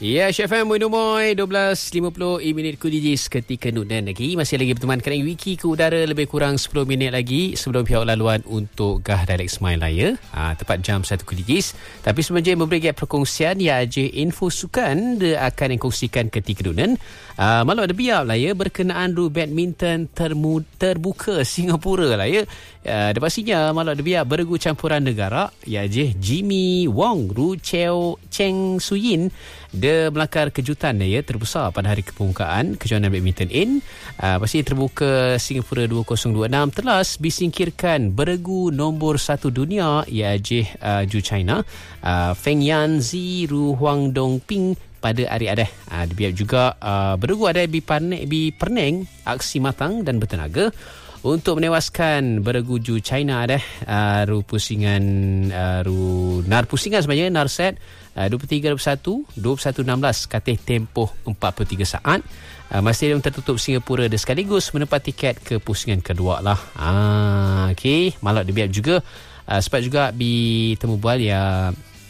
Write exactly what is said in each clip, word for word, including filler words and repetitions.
Ya, Chef M, Moy dua belas lima puluh minit ku D J ketika Nudan lagi. Masih lagi bertemankan Wiki ke udara lebih kurang sepuluh minit lagi sebelum pihak laluan untuk Gah Dialek Smile Raya. Ha, tepat jam satu ku D J. Tapi sebelum je memberi gap perkongsian, ya aja info sukan dia akan dikongsikan ketika Nudan. Ha, malu ada biar lah ya berkenaan ru badminton termu, terbuka Singapura lah ya. Uh, pastinya malu ada biar bergu campuran negara ya je Jimmy Wong Ru Cheo Cheng Suyin dia melakar kejutan dia ya, terbesar pada hari pembukaan kejohanan badminton in uh, pasti terbuka Singapura dua ribu dua puluh enam telah disingkirkan bergu nombor satu dunia ya je uh, Ju China uh, Feng Yanzi Ru Huang Dong Ping pada hari adah. Uh, dia juga uh, bergu ada di Penang aksi matang dan bertenaga untuk menewaskan bergu Ju China dah uh, ru pusingan uh, ru nar pusingan sebenarnya nar set uh, dua puluh tiga dua puluh satu dua puluh satu enam belas katih tempoh empat puluh tiga saat. Uh, Stadium tertutup Singapura dan sekaligus mendapat tiket ke pusingan kedua lah. Ah, okey, malak dia biar juga uh, sebab juga di temu bual ya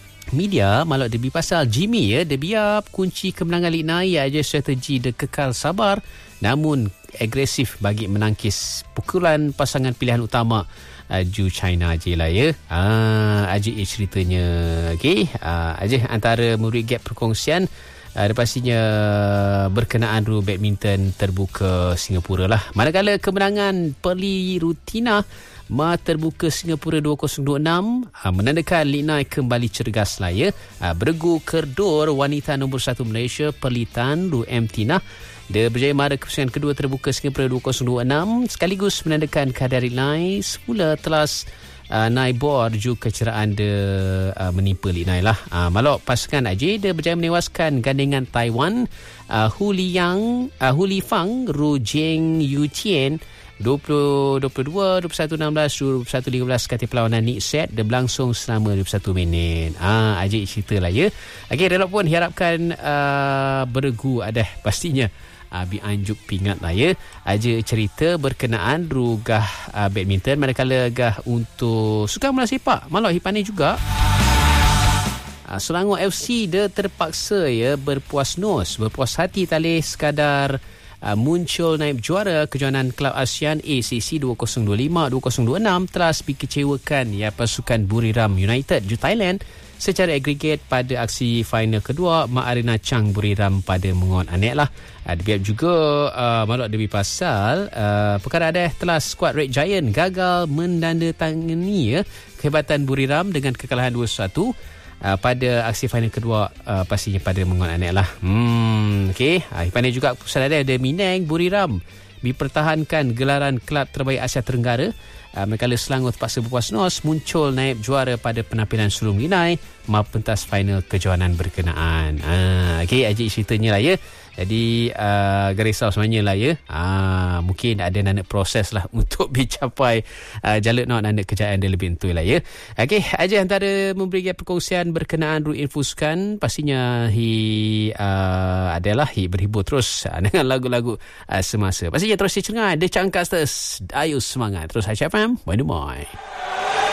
media malak dia pasal Jimmy ya dia biar kunci kemenangan Lig Nai aja strategi dia kekal sabar namun agresif bagi menangkis pukulan pasangan pilihan utama uh, Ju China je lah ya. Ah, aje ceritanya. Okey, ah, aje antara memberi gap perkongsian uh, pastinya berkenaan ru badminton terbuka Singapura lah. Manakala kemenangan Perli Rutina Ma terbuka Singapura dua ribu dua puluh enam uh, menandakan Lig Nai kembali cergas lah ya. Uh, bergu Kedor wanita nombor satu Malaysia Perli Tan Ru M Tina dia berjaya mara ke pusingan kedua terbuka Singapura dua ribu dua puluh enam sekaligus menandakan kadar Lig Nai semula telah uh, naik bor ju keceraan dia uh, menimpa Lig Nai lah. Uh, malok pasukan aja dia berjaya menewaskan gandengan Taiwan uh, Hu Liang uh, Hu Li Fang Ru Jeng Yu Tien dua puluh dua puluh dua dua puluh satu enam belas dua puluh satu lima belas kata perlawanan ni set dia berlangsung selama dua puluh satu minit. Ah, aja cerita lah ya. Okey, relok pun harapkan uh, bergu ada pastinya Abi anjuk pingat lah ya. Aja cerita berkenaan rugah uh, badminton manakala gah untuk sukan bola sepak malah hipane juga. Uh, Selangor F C dia terpaksa ya berpuas nos, berpuas hati talih sekadar Uh, muncul naib juara kejohanan Kelab ASEAN A C C dua ribu dua puluh lima dua ribu dua puluh enam telah dikecewakan ya pasukan Buriram United Ju Thailand secara agregat pada aksi final kedua Ma Arena Chang Buriram pada mengon anek lah. Uh, dia juga uh, maklum lebih pasal uh, perkara ada telah skuad Red Giant gagal menandatangani ya kehebatan Buriram dengan kekalahan dua satu Uh, pada aksi final kedua uh, pastinya pada mengon anek lah. Hmm, okey. Uh, Pandai juga pusat ada ada Minang Buriram dipertahankan gelaran kelab terbaik Asia Tenggara. Uh, manakala Selangor terpaksa berpuas nos muncul naib juara pada penampilan sebelum Lig Nai ma pentas final kejohanan berkenaan. Uh, okey, ajak ceritanya lah ya. Jadi uh, garisau sebenarnya lah ya. Uh, mungkin ada nak proses lah untuk dicapai uh, jalur nak nak kejayaan dia lebih entuh lah ya. Okey, aja antara memberi perkongsian berkenaan ru info sukan pastinya hi uh, adalah hi berhibur terus uh, dengan lagu-lagu uh, semasa. Pastinya terus dicengang dia cangkas terus. Ayo semangat terus H F M. Bye bye.